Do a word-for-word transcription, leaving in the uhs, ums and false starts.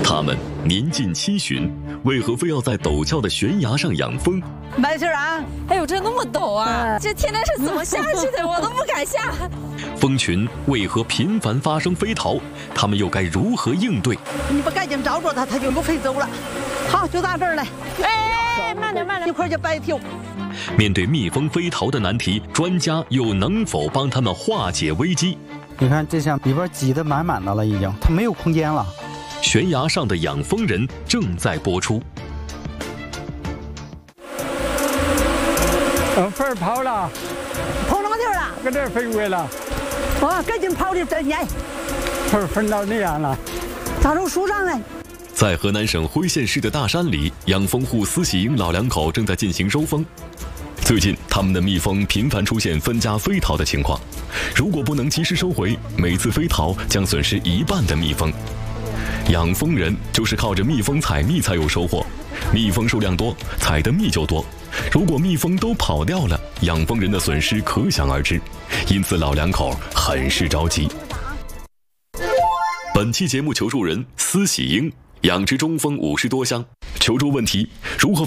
他们年近七旬，为何非要在陡峭的悬崖上养蜂？ 没事啊， 哎呦，这那么陡啊！这天天是怎么下去的？我都不敢下。 蜂群为何频繁发生飞逃？他们又该如何应对？ 你不赶紧找着它，它就又飞走了。好，就到这儿来。 哎，慢点，慢点， 一会儿就白跳。 面对蜜蜂飞逃的难题，专家又能否帮他们化解危机？ 你看，这箱里边挤得满满的了，已经，它没有空间了。 悬崖上的养蜂人正在播出。 嗯，蜂儿跑了， 跑哪地儿了？ 搁这儿飞过来了。 啊，赶紧跑的真严。 蜂儿飞到那样了， 扎到树上来。 在河南省辉县市的大山里，养蜂户司喜英老两口正在进行收蜂。最近，他们的蜜蜂频繁出现分家飞逃的情况，如果不能及时收回，每次飞逃将损失一半的蜜蜂。养蜂人就是靠着蜜蜂采蜜才有收获，蜜蜂数量多，采的蜜就多。如果蜜蜂都跑掉了，养蜂人的损失可想而知，因此老两口很是着急。本期节目求助人司喜英，养殖中蜂五十多箱，求助问题：如何